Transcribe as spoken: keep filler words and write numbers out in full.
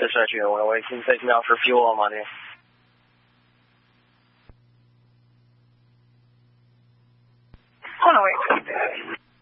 Dispatch one oh eight, can you take me out for fuel on money? one oh eight.